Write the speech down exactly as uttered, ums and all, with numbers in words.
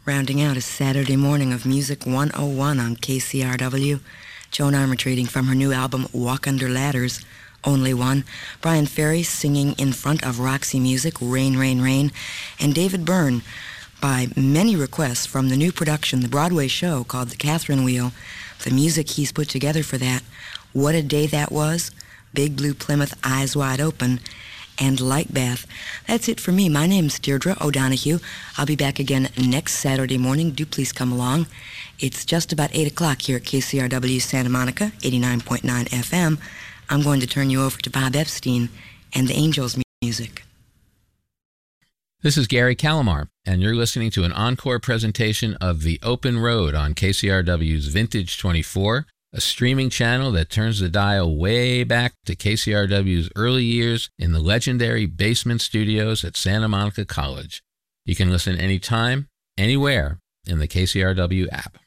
Rounding out a Saturday morning of Music one oh one on K C R W, Joan Armatrading from her new album Walk Under Ladders, Only One, Brian Ferry singing in front of Roxy Music, Rain, Rain, Rain, and David Byrne, by many requests from the new production, the Broadway show called The Catherine Wheel, the music he's put together for that, What a Day That Was, Big Blue Plymouth, Eyes Wide Open, and Light Bath. That's it for me. My name's Deirdre O'Donoghue. I'll be back again next Saturday morning. Do please come along. It's just about eight o'clock here at K C R W Santa Monica, eighty-nine point nine F M. I'm going to turn you over to Bob Epstein and the Angels music. This is Gary Calamar, and you're listening to an encore presentation of The Open Road on K C R W's Vintage twenty-four, a streaming channel that turns the dial way back to K C R W's early years in the legendary basement studios at Santa Monica College. You can listen anytime, anywhere in the K C R W app.